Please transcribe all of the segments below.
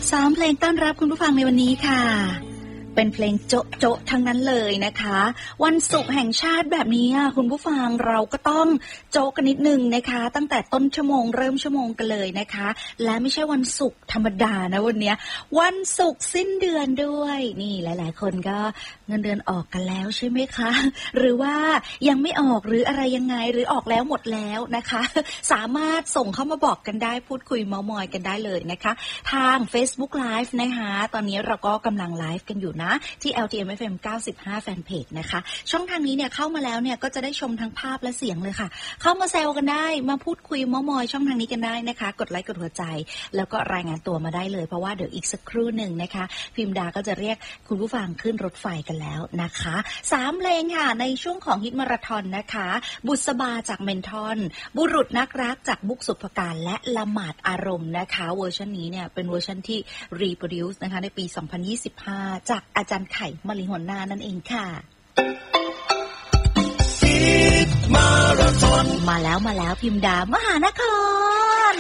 3 เพลงต้อนรับคุณผู้ฟังในวันนี้ค่ะเป็นเพลงโจ๊ะโจ๊ะทั้งนั้นเลยนะคะวันศุกร์แห่งชาติแบบนี้คุณผู้ฟังเราก็ต้องโจ๊ะกันนิดนึงนะคะตั้งแต่ต้นชั่วโมงเริ่มชั่วโมงกันเลยนะคะและไม่ใช่วันศุกร์ธรรมดานะวันนี้วันศุกร์สิ้นเดือนด้วยนี่หลายๆคนก็เงินเดือนออกกันแล้วใช่ไหมคะหรือว่ายังไม่ออกหรืออะไรยังไงหรือออกแล้วหมดแล้วนะคะสามารถส่งเข้ามาบอกกันได้พูดคุยเม้ามอยกันได้เลยนะคะทาง Facebook Live นะคะตอนนี้เราก็กำลังไลฟ์กันอยู่นะที่ LTM FM 95 Fanpage นะคะช่องทางนี้เนี่ยเข้ามาแล้วเนี่ยก็จะได้ชมทั้งภาพและเสียงเลยค่ะเข้ามาแซวกันได้มาพูดคุยเม้ามอยช่องทางนี้กันได้นะคะกดไลค์กดหัวใจแล้วก็รายงานตัวมาได้เลยเพราะว่าเดี๋ยวอีกสักครู่หนึ่งนะคะพิมดาก็จะเรียกคุณผู้ฟังขึ้นรถไฟกันแล้วนะคะ3 เพลงค่ะในช่วงของฮิตมาราธอนนะคะบุษบาจากเมนทอนบุรุษนักรักจากบุ๊กสุภการและละหมาดอารมณ์นะคะเวอร์ชันนี้เนี่ยเป็นเวอร์ชันที่ reproduce นะคะในปี 2025 จากอาจารย์ไข่มลิหนนานั่นเองค่ะมาแล้วพิมดามหานคร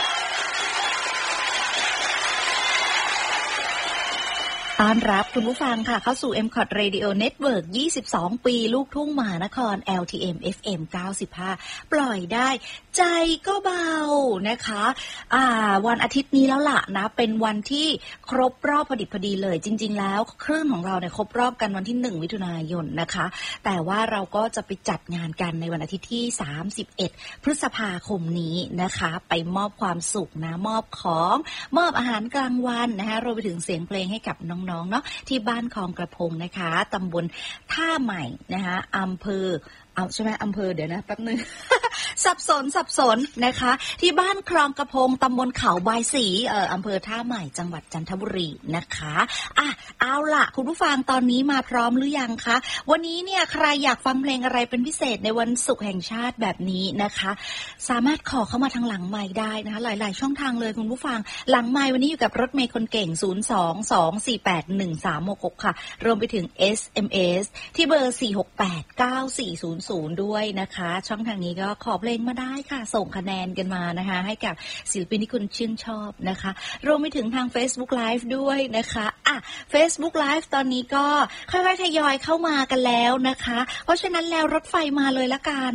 ต้อนรับคุณผู้ฟังค่ะเข้าสู่ MCOT Radio Network 22 ปีลูกทุ่งมหานคร LTM FM 95 ปล่อยได้ใจก็เบานะคะวันอาทิตย์นี้แล้วล่ะนะเป็นวันที่ครบรอบพอดีเลยจริงๆแล้วคลื่นของเราเนี่ยครบรอบกันวันที่1มิถุนายนนะคะแต่ว่าเราก็จะไปจัดงานกันในวันอาทิตย์ที่31พฤษภาคมนี้นะคะไปมอบความสุขนะมอบของมอบอาหารกลางวันนะคะรวมไปถึงเสียงเพลงให้กับน้องๆเนาะที่บ้านคลองกระพงนะคะตำบลท่าใหม่นะคะอำเภอเอาใช่ไหมอำเภอเดี๋ยวนะแป๊บนึง สับสนนะคะที่บ้านคลองกระพงตำบลเขาบายศรีอำเภอท่าใหม่จังหวัดจันทบุรีนะคะเอาล่ะคุณผู้ฟังตอนนี้มาพร้อมหรือยังคะวันนี้เนี่ยใครอยากฟังเพลงอะไรเป็นพิเศษในวันศุกร์แห่งชาติแบบนี้นะคะสามารถขอเข้ามาทางหลังไมค์ได้นะคะหลายๆช่องทางเลยคุณผู้ฟังหลังไมค์วันนี้อยู่กับรถเมย์คนเก่ง022481366ค่ะรวมไปถึง SMS ที่เบอร์4689400ด้วยนะคะช่องทางนี้ก็ขอเพลงมาได้ค่ะส่งคะแนนกันมานะคะให้กับศิลปินที่คุณชื่นชอบนะคะรวมไปถึงทาง Facebook Live ด้วยนะคะFacebook Live ตอนนี้ก็ค่อยๆทยอยเข้ามากันแล้วนะคะเพราะฉะนั้นแล้วรถไฟมาเลยละกัน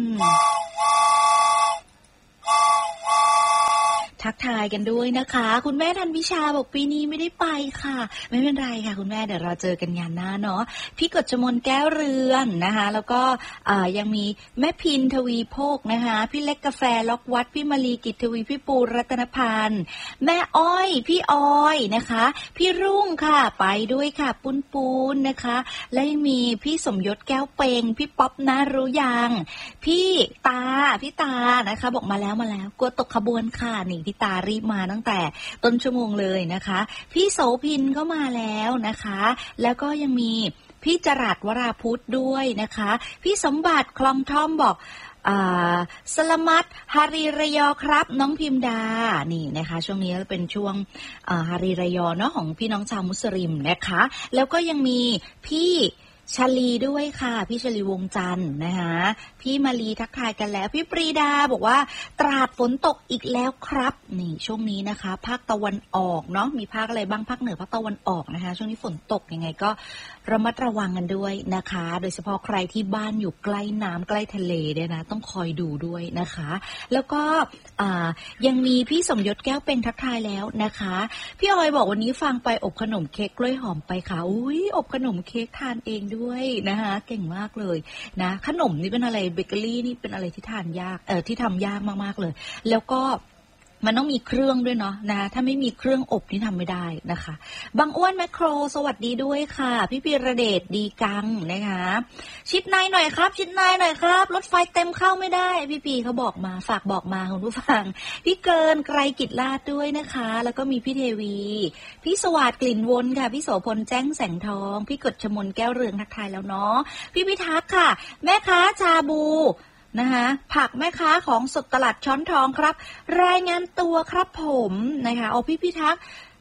ทักทายกันด้วยนะคะคุณแม่ธันวิชาบอกปีนี้ไม่ได้ไปค่ะไม่เป็นไรค่ะคุณแม่เดี๋ยวเราเจอกันงานหน้าเนาะพี่กฤษมนแก้วเรือนนะคะแล้วก็ยังมีแม่พินทวีโภคนะคะพี่เล็กกาแฟล็อกวัดพี่มาลีกิจทวีพี่ปูรัตนพันธ์แม่อ้อยพี่ออยนะคะพี่รุ่งค่ะไปด้วยค่ะปุ้นนะคะและยังมีพี่สมยศแก้วเปงพี่ป๊อปนะรู้ยังพี่ตานะคะบอกมาแล้วกลัวตกขบวนค่ะนี่พี่ตารีบมาตั้งแต่ต้นชั่วโมงเลยนะคะพี่โสพินก็มาแล้วนะคะแล้วก็ยังมีพี่จรัสวราพุทธด้วยนะคะพี่สมบัติคลองท่อมบอกสลามัตฮารีระยอครับน้องพิมดานี่นะคะช่วงนี้เป็นช่วงฮารีระยอเนาะของพี่น้องชาวมุสลิมนะคะแล้วก็ยังมีพี่ชลีด้วยค่ะพี่ชลีวงจันทร์นะคะพี่มาลีทักทายกันแล้วพี่ปรีดาบอกว่าตราดฝนตกอีกแล้วครับนี่ช่วงนี้นะคะภาคตะวันออกเนาะมีภาคอะไรบ้างภาคเหนือภาคตะวันออกนะคะช่วงนี้ฝนตกยังไงก็ระมัดระวังกันด้วยนะคะโดยเฉพาะใครที่บ้านอยู่ใกล้น้ำใกล้ทะเลเนี่ยนะต้องคอยดูด้วยนะคะแล้วก็ยังมีพี่สมยศแก้วเป็นทักทายแล้วนะคะพี่ออยบอกวันนี้ฟังไปอบขนมเค้กกล้วยหอมไปค่ะอุ้ยอบขนมเค้กทานเองด้วยนะคะเก่งมากเลยนะขนมนี่เป็นอะไรเบเกอรี่นี่เป็นอะไรที่ทานยากที่ทำยากมากๆเลยแล้วก็มันต้องมีเครื่องด้วยเนาะนะถ้าไม่มีเครื่องอบนี่ทำไม่ได้นะคะบางอ้วนแมคโครสวัสดีด้วยค่ะพี่พีระเดชดีกังนะคะชิดในหน่อยครับชิดในหน่อยครับรถไฟเต็มเข้าไม่ได้พี่ปีเขาบอกมาฝากบอกมาคุณผู้ฟังพี่เกินไกรกิจลาดด้วยนะคะแล้วก็มีพี่เทวีพี่สวัสดิ์กลิ่นวนค่ะพี่โสพลแจ้งแสงทองพี่กฤษมนแก้วเรืองทักทายแล้วเนาะพี่พิทักษ์ค่ะแม่ค้าชาบูนะคะผักแม่ค้าของสดตลาดช้อนทองครับรายงานตัวครับผมนะคะพี่พิทักษ์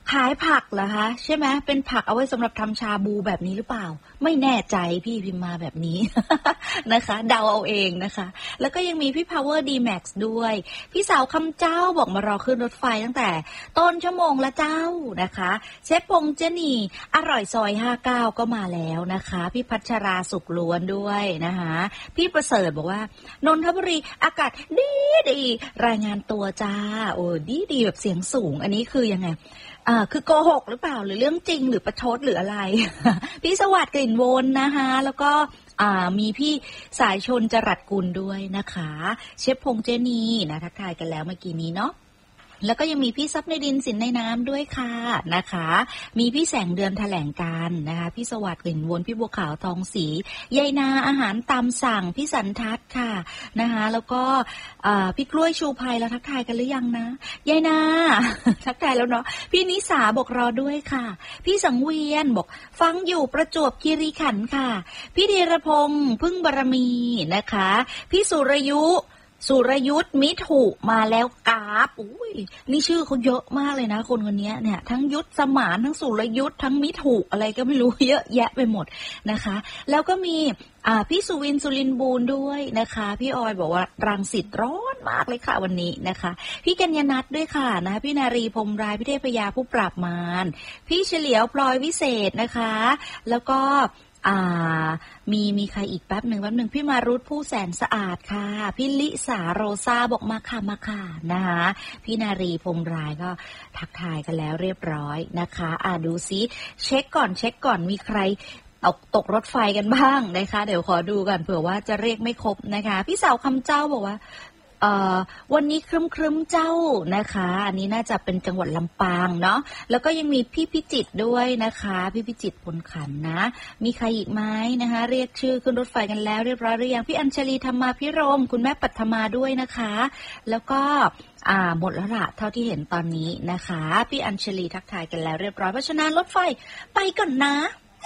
ขายผักเหรอคะใช่ไหมเป็นผักเอาไว้สำหรับทำชาบูแบบนี้หรือเปล่าไม่แน่ใจพี่พิมพ์มาแบบนี้ นะคะเดาเอาเองนะคะแล้วก็ยังมีพี่ Power D Max ด้วยพี่สาวคำเจ้าบอกมารอขึ้นรถไฟตั้งแต่ต้นชั่วโมงละเจ้านะคะเชฟพงษ์เจนี่อร่อยซอย59ก็มาแล้วนะคะพี่พัชราสุขล้วนด้วยนะคะพี่ประเสริฐบอกว่านนทบุรีอากาศดีรายงานตัวจ้าโอ้ดีแบบเสียงสูงอันนี้คือยังไงคือโกหกหรือเปล่าหรือเรื่องจริงหรือประชดหรืออะไร พี่สวัสดิ์กลิ่นวนนะคะแล้วก็มีพี่สายชนจรัสกุลด้วยนะคะเชฟพงษ์เจนีนะทักทายกันแล้วเมื่อกี้นี้เนาะแล้วก็ยังมีพี่ซับในดินสินในน้ำด้วยค่ะนะคะมีพี่แสงเดือนแถลงการนะคะพี่สวัสดิ์กลิ่นวนพี่บัวขาวทองศรียายนาอาหารตามสั่งพี่สันทัศน์ค่ะนะคะแล้วก็พี่กล้วยชูภัยแล้วทักทายกันหรือยังนะยายนา ทักทายแล้วเนาะพี่นิสาบอกรอด้วยค่ะพี่สังเวียนบอกฟังอยู่ประจวบคีรีขันธ์ค่ะพี่ธีรพงษ์พึ่งบารมีนะคะพี่สุรยุทธมิถุมาแล้วกราฟอุ้ยนี่ชื่อเขาเยอะมากเลยนะคนนี้เนี่ยทั้งยุทธสมานทั้งสุรยุทธทั้งมิถุอะไรก็ไม่รู้เยอะแยะไปหมดนะคะแล้วก็มีพี่สุวินสุรินทร์บูรณ์ด้วยนะคะพี่ออยบอกว่ารังสิตร้อนมากเลยค่ะวันนี้นะคะพี่กัญญนัทด้วยค่ะนะพี่นารีพรหมรายพี่เทพยาผู้ปราบมารพี่เฉลียวพลอยวิเศษนะคะแล้วก็มีใครอีกแป๊บหนึ่งพี่มารุธผู้แสนสะอาดค่ะพี่ลิสาโรซาบอกมาค่ะนะคะพี่นารีพรมรายก็ทักทายกันแล้วเรียบร้อยนะคะดูซิเช็คก่อนมีใครตกรถไฟกันบ้างนะคะเดี๋ยวขอดูก่อนเผื่อว่าจะเรียกไม่ครบนะคะพี่สาวคำเจ้าบอกว่าวันนี้ครึ้มเจ้านะคะอันนี้น่าจะเป็นจังหวัดลำปางเนาะแล้วก็ยังมีพี่พิจิตรด้วยนะคะพี่พิจิตรพลขันนะมีใครอีกไหมนะคะเรียกชื่อขึ้นรถไฟกันแล้วเรียบร้อยหรือยังพี่อัญชลีธรรมาพิรมคุณแม่ปัทมาด้วยนะคะแล้วก็หมดแล้วล่ะเท่าที่เห็นตอนนี้นะคะพี่อัญชลีทักทายกันแล้วเรียบร้อยเพราะฉะนั้นรถไฟไปก่อนนะ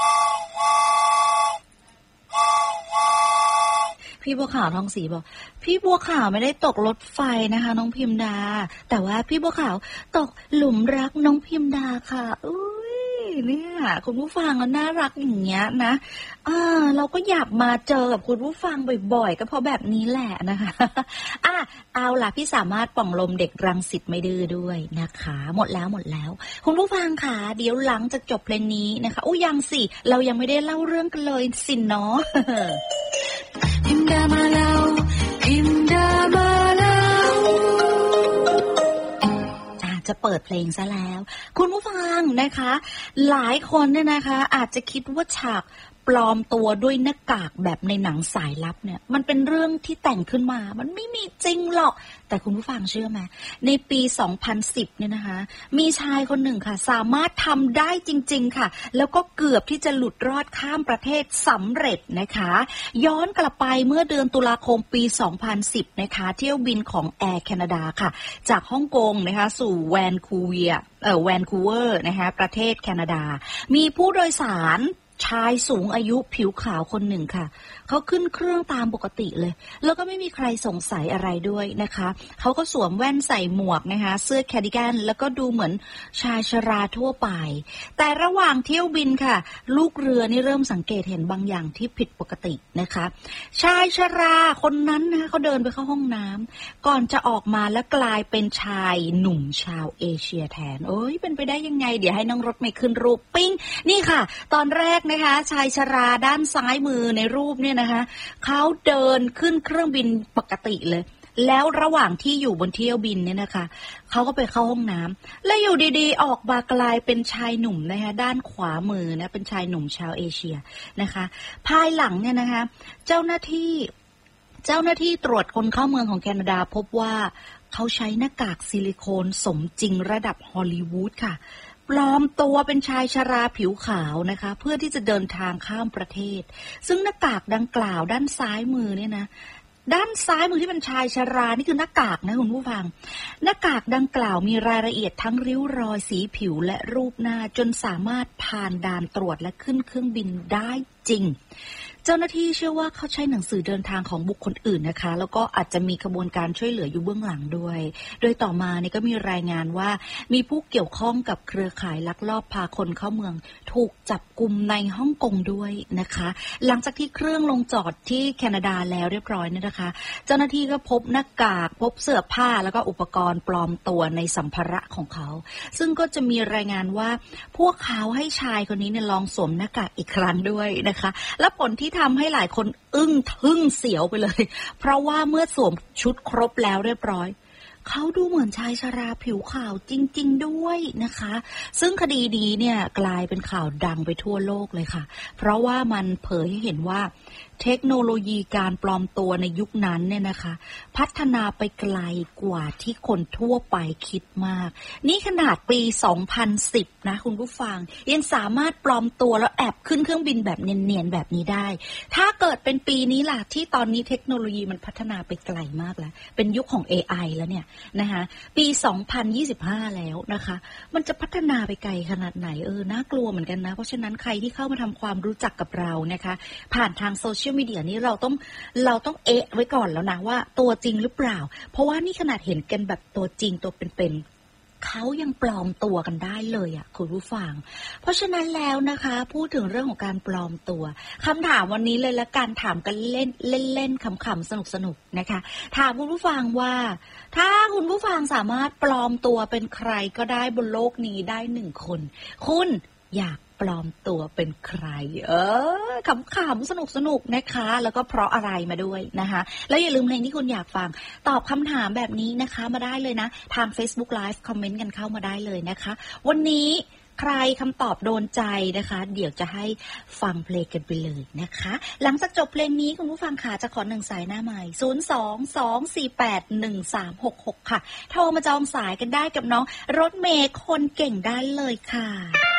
พี่บัวขาวทองศรีบอกพี่บัวขาวไม่ได้ตกรถไฟนะคะน้องพิมดาแต่ว่าพี่บัวขาวตกหลุมรักน้องพิมดาค่ะอุ้ยเนี่ยคุณผู้ฟังน่ารักอย่างเงี้ยนะเราก็อยากมาเจอกับคุณผู้ฟังบ่อยๆก็เพราะแบบนี้แหละนะคะเอาล่ะพี่สามารถป่องลมเด็กรังสิตไม่ดื้อด้วยนะคะหมดแล้วคุณผู้ฟังค่ะเดี๋ยวหลังจากจบเพลงนี้นะคะยังสิเรายังไม่ได้เล่าเรื่องกันเลยสิเนาะ พิมดามาแล้วจะเปิดเพลงซะแล้วคุณผู้ฟังนะคะหลายคนเนี่ยนะคะอาจจะคิดว่าฉากปลอมตัวด้วยหน้ากากแบบในหนังสายลับเนี่ยมันเป็นเรื่องที่แต่งขึ้นมามันไม่มีจริงหรอกแต่คุณผู้ฟังเชื่อไหมในปี 2010 เนี่ยนะคะมีชายคนหนึ่งค่ะสามารถทำได้จริงๆค่ะแล้วก็เกือบที่จะหลุดรอดข้ามประเทศสำเร็จนะคะย้อนกลับไปเมื่อเดือนตุลาคมปี 2010 นะคะเที่ยวบินของแอร์แคนาดาค่ะจากฮ่องกงนะคะสู่แวนคูเวอร์นะคะประเทศแคนาดามีผู้โดยสารชายสูงอายุผิวขาวคนหนึ่งค่ะเขาขึ้นเครื่องตามปกติเลยแล้วก็ไม่มีใครสงสัยอะไรด้วยนะคะเขาก็สวมแว่นใส่หมวกนะคะเสื้อแคร์ดิแกนแล้วก็ดูเหมือนชายชราทั่วไปแต่ระหว่างเที่ยวบินค่ะลูกเรือนี่เริ่มสังเกตเห็นบางอย่างที่ผิดปกตินะคะชายชราคนนั้นนะคะเขาเดินไปเข้าห้องน้ำก่อนจะออกมาแล้วกลายเป็นชายหนุ่มชาวเอเชียแทนเป็นไปได้ยังไงเดี๋ยวให้น้องรถเมย์ขึ้นรูปปิ้งนี่ค่ะตอนแรกนะคะชายชราด้านซ้ายมือในรูปเนี่ยนะคะเขาเดินขึ้นเครื่องบินปกติเลยแล้วระหว่างที่อยู่บนเที่ยวบินเนี่ยนะคะเขาก็ไปเข้าห้องน้ำแล้วอยู่ดีๆออกมากลายเป็นชายหนุ่มนะคะด้านขวามือนะเป็นชายหนุ่มชาวเอเชียนะคะภายหลังเนี่ยนะคะเจ้าหน้าที่ตรวจคนเข้าเมืองของแคนาดาพบว่าเขาใช้หน้ากากซิลิโคนสมจริงระดับฮอลลีวูดค่ะปลอมตัวเป็นชายชราผิวขาวนะคะเพื่อที่จะเดินทางข้ามประเทศซึ่งหน้ากากดังกล่าวด้านซ้ายมือเนี่ยนะด้านซ้ายมือที่เป็นชายชรานี่คือหน้ากากนะคุณผู้ฟังหน้ากากดังกล่าวมีรายละเอียดทั้งริ้วรอยสีผิวและรูปหน้าจนสามารถผ่านด่านตรวจและขึ้นเครื่องบินได้จริงเจ้าหน้าที่เชื่อว่าเขาใช้หนังสือเดินทางของบุคคลอื่นนะคะแล้วก็อาจจะมีขบวนการช่วยเหลืออยู่เบื้องหลังด้วยโดยต่อมานี่ก็มีรายงานว่ามีผู้เกี่ยวข้องกับเครือข่ายลักลอบพาคนเข้าเมืองถูกจับกุมในฮ่องกงด้วยนะคะหลังจากที่เครื่องลงจอดที่แคนาดาแล้วเรียบร้อยเนี่ยนะคะเจ้าหน้าที่ก็พบหน้ากากพบเสื้อผ้าแล้วก็อุปกรณ์ปลอมตัวในสัมภาระของเขาซึ่งก็จะมีรายงานว่าพวกเขาให้ชายคนนี้เนี่ยลองสวมหน้ากากอีกครั้งด้วยนะคะและผลที่ทำให้หลายคนอึ้งทึ่งเสียวไปเลยเพราะว่าเมื่อสวมชุดครบแล้วเรียบร้อยเขาดูเหมือนชายชราผิวขาวจริงๆด้วยนะคะซึ่งคดีนี้เนี่ยกลายเป็นข่าวดังไปทั่วโลกเลยค่ะเพราะว่ามันเผยให้เห็นว่าเทคโนโลยีการปลอมตัวในยุคนั้นเนี่ยนะคะพัฒนาไปไกลกว่าที่คนทั่วไปคิดมากนี่ขนาดปี 2010 นะคุณผู้ฟังยังสามารถปลอมตัวแล้วแอบขึ้นเครื่องบินแบบเนียนๆแบบนี้ได้ถ้าเกิดเป็นปีนี้ล่ะที่ตอนนี้เทคโนโลยีมันพัฒนาไปไกลมากแล้วเป็นยุคของ AI แล้วเนี่ยนะคะปี 2025 แล้วนะคะมันจะพัฒนาไปไกลขนาดไหนน่ากลัวเหมือนกันนะเพราะฉะนั้นใครที่เข้ามาทำความรู้จักกับเรานะคะผ่านทางโซเชียลมีเดียนี้เราต้องไว้ก่อนแล้วนะว่าตัวจริงหรือเปล่าเพราะว่านี่ขนาดเห็นกันแบบตัวจริงตัวเป็นๆเขายังปลอมตัวกันได้เลยอ่ะคุณผู้ฟังเพราะฉะนั้นแล้วนะคะพูดถึงเรื่องของการปลอมตัวคำถามวันนี้เลยละกันถามกันเล่นขำๆสนุกๆนะคะถามคุณผู้ฟังว่าถ้าคุณผู้ฟังสามารถปลอมตัวเป็นใครก็ได้บนโลกนี้ได้1 คนคุณอยากปลอมตัวเป็นใครขำๆสนุกนะคะแล้วก็เพราะอะไรมาด้วยนะคะแล้วอย่าลืมเพลงที่คุณอยากฟังตอบคำถามแบบนี้นะคะมาได้เลยนะทาง Facebook Live คอมเมนต์กันเข้ามาได้เลยนะคะวันนี้ใครคำตอบโดนใจนะคะเดี๋ยวจะให้ฟังเพลงกันไปเลยนะคะหลังจากจบเพลงนี้คุณผู้ฟังค่ะจะขอ1 สายหน้าใหม่022481366ค่ะโทรมาจองสายกันได้กับน้องรถเมย์คนเก่งได้เลยค่ะ